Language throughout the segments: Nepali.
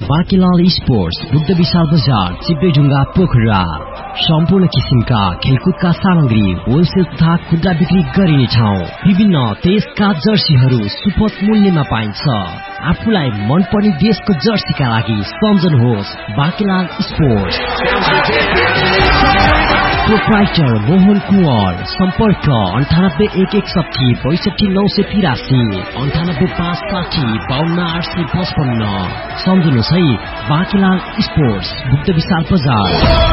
बाँकीलाल स्पोर्ट्स बुद्ध विशाल बजार चिप्लेढुङ्गा पोखरा। सम्पूर्ण किसिमका खेलकुदका सामग्री होलसेल तथा खुद्रा बिक्री गरिने ठाउँ। विभिन्न देशका जर्सीहरू सुपथ मूल्यमा पाइन्छ। आफूलाई मनपर्ने देशको जर्सीका लागि सम्झनुहोस् बाँकीलाल स्पोर्ट्स। प्रोप्राइटर मोहन कुँवर। सम्पर्क 981160 62983 9856 सम्झनुहोस् है बाँकीलाल स्पोर्ट्स बुद्ध विशाल बजार।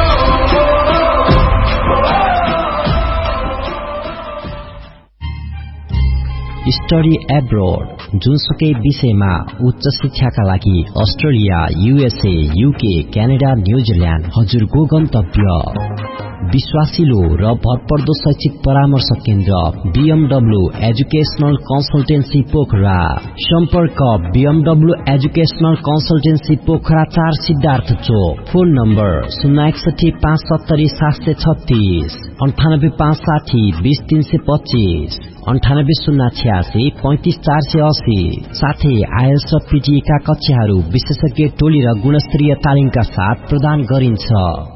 स्टडी एब्रोड जुनसुकै विषयमा उच्च शिक्षाका लागि Australia, USA, UK, Canada, New Zealand हजुरको गन्तव्य। विश्वासिलो र भरपर्दो शैक्षिक परामर्श केन्द्र BMW एजुकेशनल कन्सल्टेन्सी पोखरा। सम्पर्क BMW educational consultancy Pokhara 4 Siddhartha चोक। Phone number 061 570 736 98560 20325 98 086 35 480। साथै आइएल्स र PTE का कक्षाहरू विशेषज्ञ टोली र गुणस्तरीय तालिमका साथ प्रदान गरिन्छ।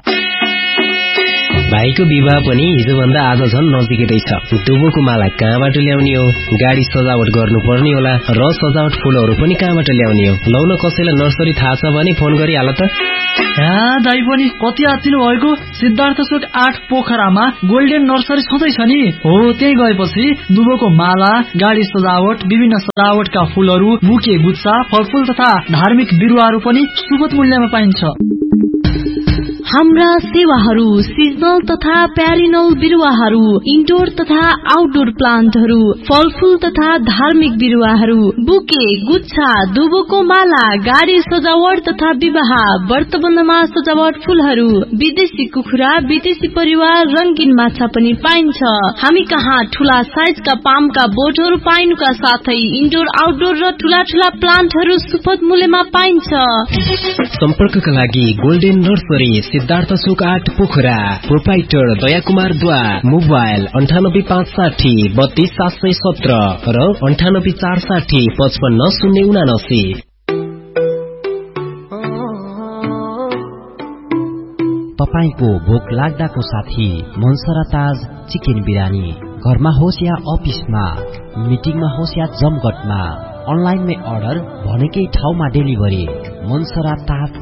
भाइको विवाह पनि हिजोभन्दा आज झन् नजिकै छ। दुबोको माला कहाँबाट ल्याउने हो? गाडी सजावट गर्नुपर्ने होला र सजावट फूलहरू पनि कहाँबाट ल्याउने हो? लौन कसैलाई नर्सरी थाहा छ भने फोन गरिहाल त। दाइ पनि कति आत्तिनु भएको? सिद्धार्थ चोक 8 पोखरामा गोल्डन नर्सरी छँदैछ नि। हो, त्यही गएपछि दुबोको माला, गाडी सजावट, विभिन्न सजावटका फूलहरू, बुके गुच्छा, फलफूल तथा धार्मिक बिरुवाहरू पनि सुपथ मूल्यमा पाइन्छ। हाम्रा सेवाहरू सिजनल तथा प्यारिनल बिरुवाहरू, इन्डोर तथा आउटडोर प्लान्टहरू, फलफूल तथा धार्मिक बिरुवाहरू, बुके गुच्छा, दुबोको माला, गाडी सजावट तथा विवाह व्रतबन्धमा सजावट फूलहरू, विदेशी कुखुरा, विदेशी परिवार, रंगीन माछा पनि पाइन्छ। हामी कहाँ ठूला साइजका पामका बोटहरू पाइनुका साथै इन्डोर आउटडोर र ठूला ठूला प्लान्टहरू सुपथ मूल्यमा पाइन्छ। सम्पर्कका लागि गोल्डन नर्सरी सिद्धार्थ चोक 8 पोखरा। प्रोप्राइटर दया कुमार द्वा। मोबाइल 98 560 32 717 र 98 460 55 079। तपाईको भोक लाग्दाको साथी मनसरा ताज चिकन बिरानी। घरमा होस् या अफिसमा, मिटिङमा होस् या जमघटमा, अनलाइनमै अर्डर भनेकै ठाउँमा डेलिभरी। मनसरा ताज